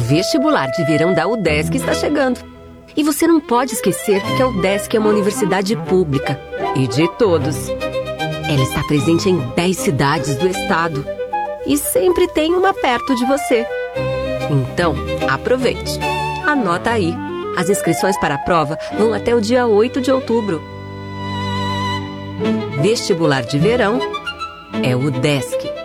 Vestibular de verão da UDESC está chegando. E você não pode esquecer que a UDESC é uma universidade pública e de todos. Ela está presente em 10 cidades do estado e sempre tem uma perto de você. Então, aproveite. Anota aí. As inscrições para a prova vão até o dia 8 de outubro. Vestibular de verão é UDESC.